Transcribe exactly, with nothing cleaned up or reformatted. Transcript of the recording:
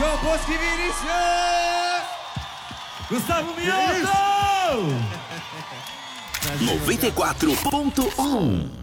João Bosco e Vinícius! Gustavo Mioto! noventa e quatro ponto um